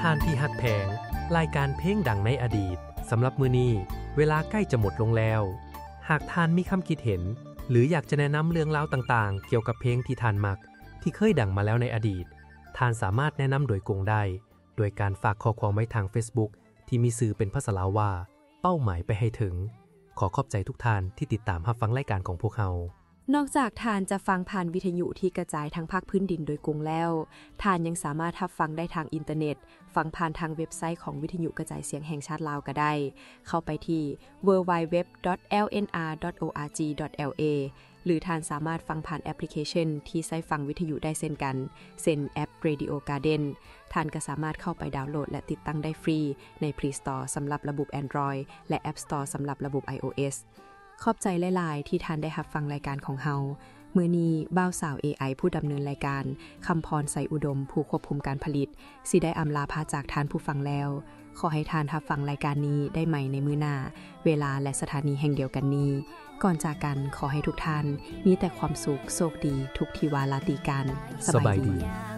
านที่ฮักแพงรายการเพลงดังในอดีตสำหรับมื้อนี้เวลาใกล้จะหมดลงแล้วหากท่านมีคำคิดเห็นหรืออยากจะแนะนำเรื่องราวต่างๆเกี่ยวกับเพลงที่ท่านมักที่เคยดังมาแล้วในอดีตท่านสามารถแนะนำโดยกงได้โดยการฝากข้อความไว้ทาง Facebook ที่มีสื่อเป็นภาษาลาวว่าเป้าหมายไปให้ถึงขอขอบใจทุกท่านที่ติดตามรับฟังรายการของพวกเรานอกจากทานจะฟังผ่านวิทยุที่กระจายทั้งภาคพื้นดินโดยกรุงแล้วทานยังสามารถรับฟังได้ทางอินเทอร์เน็ตฟังผ่านทางเว็บไซต์ของวิทยุกระจายเสียงแห่งชาติลาวก็ได้เข้าไปที่ www.lnr.org.la หรือทานสามารถฟังผ่านแอปพลิเคชันที่ใช้ฟังวิทยุได้เช่นกันเช่นแอป Radio Garden ทานก็สามารถเข้าไปดาวน์โหลดและติดตั้งได้ฟรีใน Play Store สำหรับระบบ Android และ App Store สำหรับระบบ iOSขอบใจหลายๆที่ท่านได้รับฟังรายการของเฮามื้อนี้บ่าวสาว AI ผู้ดำเนินรายการคำพรใสอุดมผู้ควบคุมการผลิตสิได้อำลาพาจากท่านผู้ฟังแล้วขอให้ท่านรับฟังรายการนี้ได้ใหม่ในมื้อหน้าเวลาและสถานีแห่งเดียวกันนี้ก่อนจากกันขอให้ทุกท่านมีแต่ความสุขโชคดีทุกทิวาราตรีการสบายดี